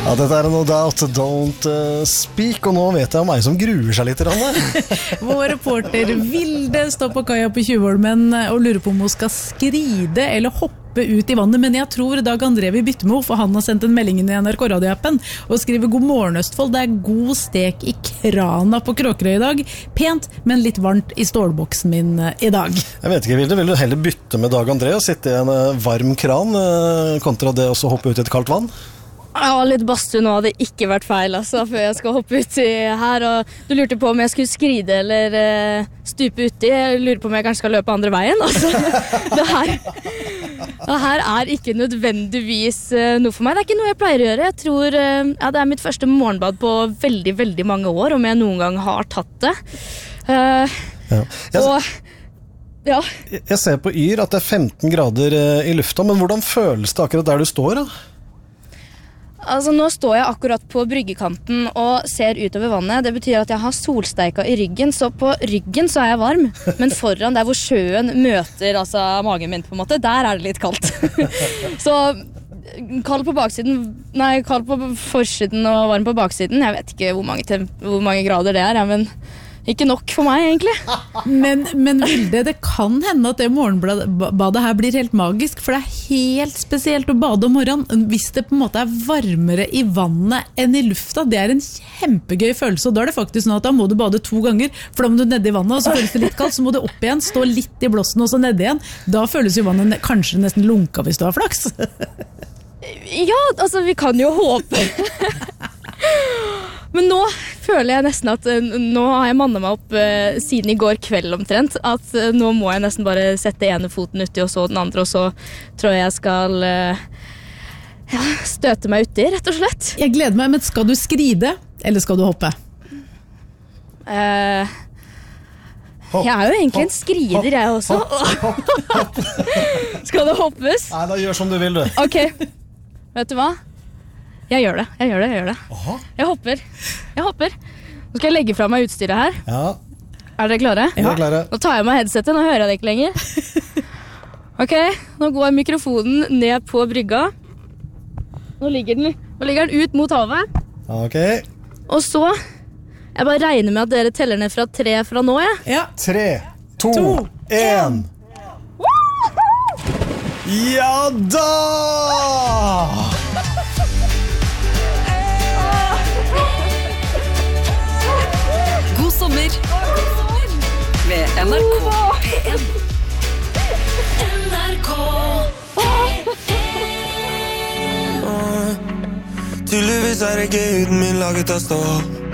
Ja, dette No Doubt, Don't Speak, og nå vet jeg om meg som gruer seg litt. Vår reporter Vilde står på kaia på Tjuvholmen og lurer på om hun skal skride eller hoppe ut i vannet, men jeg tror Dag André vil bytte med henne, for han har sendt en melding inn i NRK Radio-appen og skriver God morgen Østfold, det god stek i krana på Kråkerøy i dag, pent, men litt varmt i stålboksen min i dag. Jeg vet ikke, Vilde, vil du heller bytte med Dag André og sitte i en varm kran kontra det også hoppe ut i et kaldt vann? Ja, litt badstue nå hadde ikke vært feil, altså, før jeg skal hoppe uti her, og du lurte på om jeg skulle skride eller stupe uti. Jeg lurer på om jeg kanskje skal løpe andre veien, altså. Det her ikke nødvendigvis noe for meg. Det ikke noe jeg pleier å gjøre. Jeg tror det mitt første morgenbad på veldig, veldig mange år, om jeg noen gang har tatt det. Jeg ser på Yr at det 15 grader i lufta, men hvordan føles det akkurat der du står da? Altså, nå står jeg akkurat på bryggekanten og ser utover vannet. Det betyr at jeg har solsteika i ryggen, så på ryggen så jeg varm. Men foran der hvor sjøen møter magen min på en måte, der det litt kaldt. Så kald på forsiden og varm på baksiden. Jeg vet ikke hvor mange grader det men ikke nok for meg egentlig. Men Vilde, det kan hende at det morgenbadet her blir helt magisk, for det helt spesielt å bade om morgenen hvis det på en måte varmere i vannet enn i lufta. Det en kjempegøy følelse, og da det faktisk sånn at da må du bade 2 ganger, for da må du ned i vannet, og så føles det litt kaldt, så må du opp igjen, stå litt i blåsen og så ned igjen. Da føles jo vannet kanskje nesten lunka hvis du har flaks. Ja, altså vi kan jo håpe. Men nå føler jeg nesten at nå har jeg mannet meg opp siden i går kveld omtrent, at nå må jeg nesten bare sette ene foten uti og så den andre, og så tror jeg skal støte meg uti, rett og slett. Jeg gleder meg, men skal du skride, eller skal du hoppe? Jeg jo egentlig en skrider, jeg også. Skal det hoppes? Nei, da gjør som du vil, du. Ok, vet du hva? Jeg gjør det. Aha. Jeg hopper. Nå skal jeg legge fra meg utstyret her. Ja. Dere klare? Ja. Vi klare. Nå tar jeg meg headsetet, nå hører jeg det ikke lenger. Ok, nå går mikrofonen ned på brygga. Nå ligger den ut mot havet. Ok. Og så, jeg bare regner med at dere teller ned fra 3 fra nå, Ja. 3, 2, 1. Ja da! Sommer med NRK P1. NRK Tydeligvis det gøy uten min laget å stå opp.